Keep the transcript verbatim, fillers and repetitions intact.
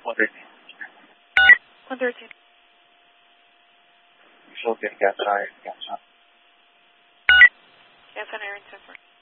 one thirteen. one thirteen. Visual, get gas on, gas on. Gas on Arrington.